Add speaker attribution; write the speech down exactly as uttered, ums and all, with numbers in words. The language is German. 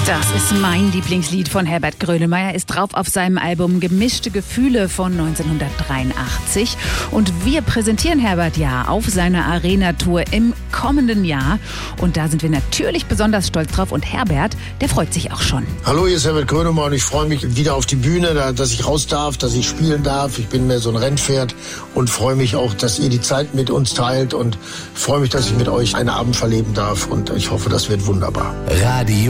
Speaker 1: Das ist mein Lieblingslied von Herbert Grönemeyer, ist drauf auf seinem Album Gemischte Gefühle von neunzehnhundertdreiundachtzig. Und wir präsentieren Herbert ja auf seiner Arena-Tour im kommenden Jahr. Und da sind wir natürlich besonders stolz drauf. Und Herbert, der freut sich auch schon.
Speaker 2: Hallo, hier ist Herbert Grönemeyer und ich freue mich wieder auf die Bühne, dass ich raus darf, dass ich spielen darf. Ich bin mehr so ein Rennpferd und freue mich auch, dass ihr die Zeit mit uns teilt und freue mich, dass ich mit euch einen Abend verleben darf. Und ich hoffe, das wird wunderbar.
Speaker 3: Radio